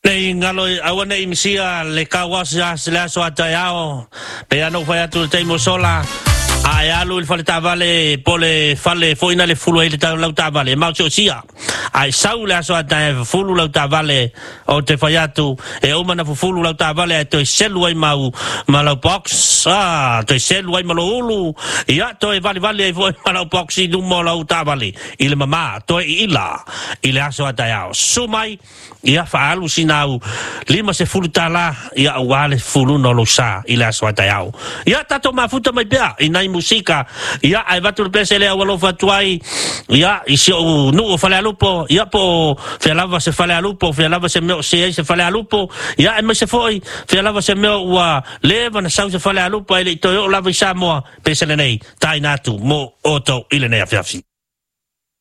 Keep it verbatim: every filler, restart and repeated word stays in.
Nei ngalo awana imsia le kawasa le aso atayao pe ano fai atu te mosola ai alu il fale tavale pole fale foina le fulu ele ta lau tavale ma cho sia ai sau le aso ataya fulu lau tavale o te fai atu e o mana fulu lau tavale to selu ai mau malau box ah to selu ai malo ulu ia to e vale vale foi malau box i du mo lau tavale ile mama to ila ile aso ataya sumai ia faalu sinau lima se fulu tala ia wale fulu no lo sa ila swata yao ia tato mafuta mai bea inai musika ia ai vatu pese le awalo fatuai ia isio no fale alupo ia po felava se fale alupo felava se me se se fale alupo ia e se foi felava se me wa leva na sau se fale alupo ele to lava sa mo pese le nei tainatu mo oto ile nei afiafi